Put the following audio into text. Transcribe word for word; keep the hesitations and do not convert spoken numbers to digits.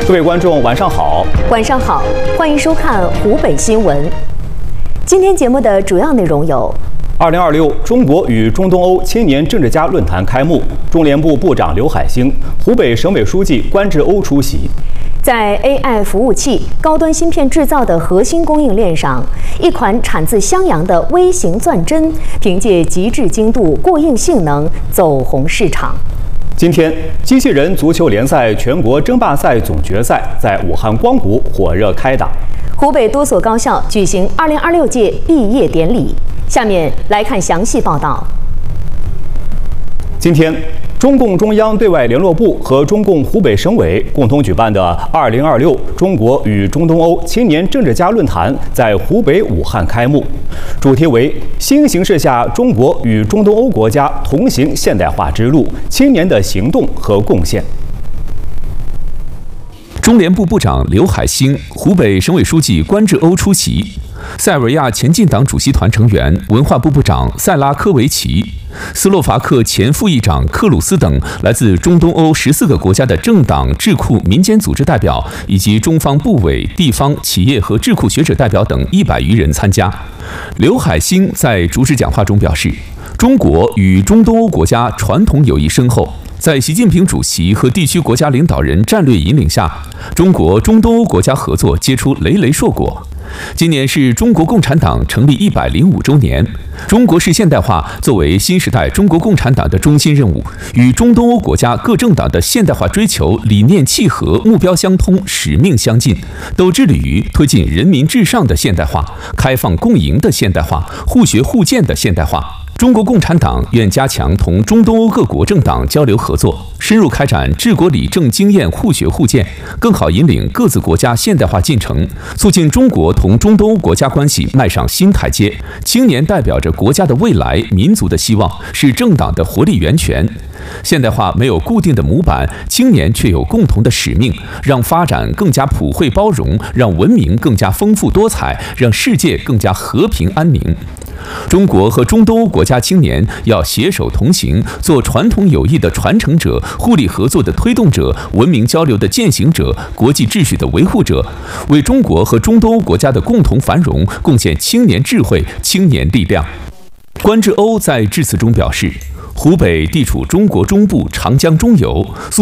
各位观众，晚上好！ 晚上好，欢迎收看湖北新闻。今天节目的主要内容有： 二零二六中国与中东欧青年政治家论坛开幕，中联部部长刘海星、湖北省委书记关志欧出席。 在 A I 服务器、高端芯片制造的核心供应链上，一款产自襄阳的微型钻针，凭借极致精度、过硬性能走红市场。 今天，机器人足球联赛全国争霸赛总决赛在武汉光谷火热开打。 湖北多所高校举行二零二六届毕业典礼。下面来看详细报道。 今天，中共中央对外联络部和中共湖北省委共同举办的二零二六中国与中东欧青年政治家论坛在湖北武汉开幕，主题为“新形势下中国与中东欧国家同行现代化之路：青年的行动和贡献”。 中联部部长刘海星、湖北省委书记关志欧出席。塞尔维亚前进党主席团成员、文化部部长塞拉科维奇、斯洛伐克前副议长克鲁斯等来自中东欧十四个国家的政党、智库、民间组织代表，以及中方部委、地方企业和智库学者代表等一百余人参加。刘海星在主旨讲话中表示，中国与中东欧国家传统友谊深厚。在习近平主席和地区国家领导人战略引领下，中国中东欧国家合作结出累累硕果。今年是中国共产党成立一百零五周年，中国式现代化作为新时代中国共产党的中心任务，与中东欧国家各政党的现代化追求理念契合、目标相通、使命相近，都致力于推进人民至上的现代化、开放共赢的现代化、互学互鉴的现代化。中国共产党愿加强同中东欧各国政党交流合作，深入开展治国理政经验互学互鉴，更好引领各自国家现代化进程，促进中国同中东欧国家关系迈上新台阶。青年代表着国家的未来、民族的希望，是政党的活力源泉。现代化没有固定的模板，青年却有共同的使命，让发展更加普惠包容，让文明更加丰富多彩，让世界更加和平安宁。中国和中东欧国家青年要携手同行，做传统友谊的传承者、互利合作的推动者、文明交流的践行者、国际秩序的维护者，为中国和中东欧国家的共同繁荣贡献青年智慧、青年力量。关志欧在致辞中表示，湖北地处中国中部长江中游，